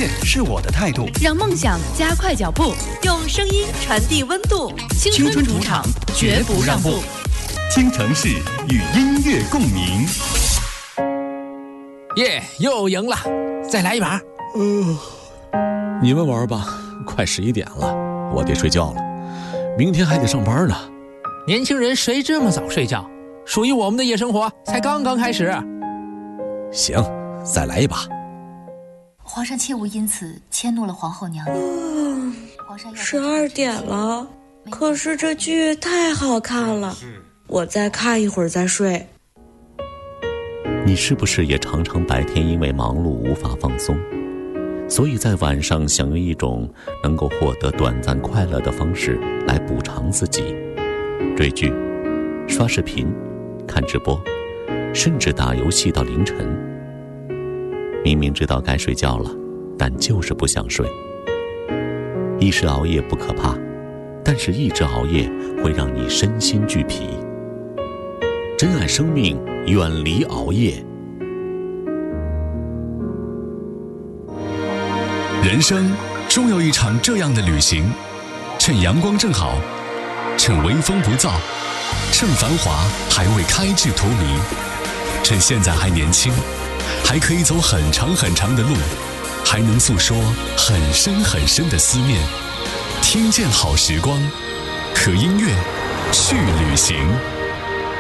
乐是我的态度， 让梦想加快脚步， 用声音传递温度。 青春主场绝不让步。 京城市与音乐共鸣。 耶，又赢了，再来一把。 你们玩吧，快11点了，我得睡觉了，明天还得上班呢。 年轻人谁这么早睡觉？属于我们的夜生活才刚刚开始。 行，再来一把。 皇上切勿因此迁怒了皇后娘娘。 12点了，可是这剧太好看了，我再看一会儿再睡。 你是不是也常常白天因为忙碌无法放松，所以在晚上想用一种能够获得短暂快乐的方式来补偿自己？追剧、刷视频、看直播，甚至打游戏到凌晨。明明知道该睡觉了，但就是不想睡。一时熬夜不可怕，但是一直熬夜会让你身心俱疲。珍爱生命，远离熬夜。 人生终有一场这样的旅行，趁阳光正好，趁微风不燥，趁繁华还未开至荼蘼，趁现在还年轻，还可以走很长很长的路，还能诉说很深很深的思念。听见好时光，和音乐去旅行。